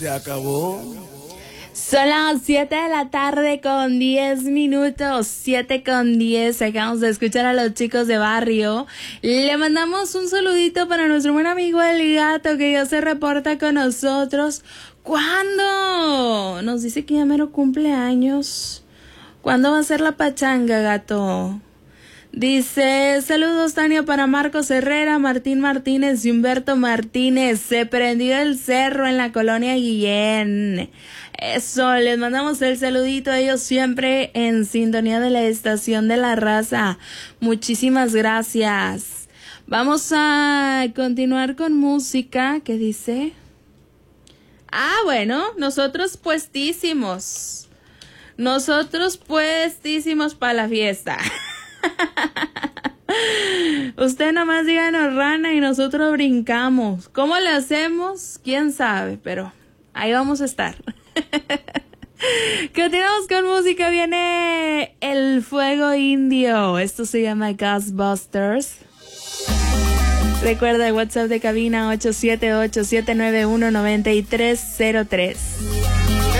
Se acabó. Son las 7 de la tarde con 10 minutos, 7:10. Acabamos de escuchar a los chicos de Barrio. Le mandamos un saludito para nuestro buen amigo El Gato, que ya se reporta con nosotros. ¿Cuándo? Nos dice que ya mero cumpleaños. ¿Cuándo va a ser la pachanga, Gato? Dice, saludos Tania para Marcos Herrera, Martín Martínez y Humberto Martínez. Se prendió el cerro en la colonia Guillén. Eso, les mandamos el saludito a ellos siempre en sintonía de la estación de la raza. Muchísimas gracias. Vamos a continuar con música. ¿Qué dice? Bueno, nosotros puestísimos. Nosotros puestísimos para la fiesta. Usted nomás díganos rana y nosotros brincamos. ¿Cómo le hacemos? ¿Quién sabe? Pero ahí vamos a estar. Continuamos con música. Viene El Fuego Indio. Esto se llama Ghostbusters. Recuerda el WhatsApp de cabina 878-791-9303.